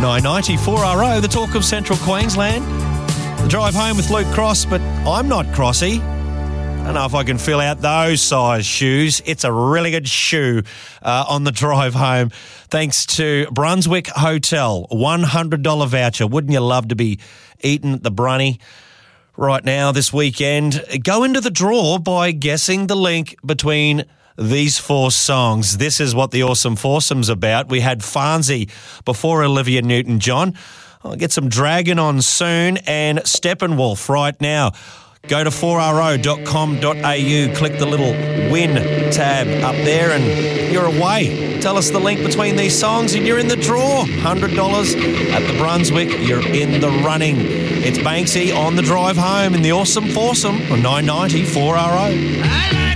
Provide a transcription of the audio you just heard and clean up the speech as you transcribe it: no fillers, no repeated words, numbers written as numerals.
990 4RO, the talk of Central Queensland. The drive home with Luke Cross, but I'm not crossy. I don't know if I can fill out those size shoes. It's a really good shoe on the drive home. Thanks to Brunswick Hotel, $100 voucher. Wouldn't you love to be eating at the Brunny right now this weekend? Go into the draw by guessing the link between these four songs. This is what the Awesome Foursome's about. We had Farnsey before Olivia Newton-John. I'll get some Dragon on soon and Steppenwolf right now. Go to 4ro.com.au, click the little win tab up there and you're away. Tell us the link between these songs and you're in the draw. $100 at the Brunswick, you're in the running. It's Banksy on the drive home in the Awesome Foursome on 990 4RO.